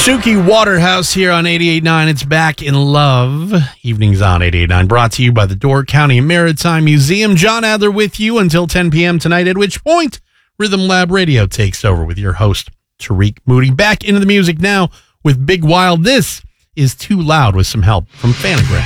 Suki Waterhouse here on 88.9. It's Back in Love. Evenings on 88.9. Brought to you by the Door County Maritime Museum. John Adler with you until 10 p.m. tonight, at which point Rhythm Lab Radio takes over with your host, Tariq Moody. Back into the music now with Big Wild. This is Too Loud with some help from Phanogram.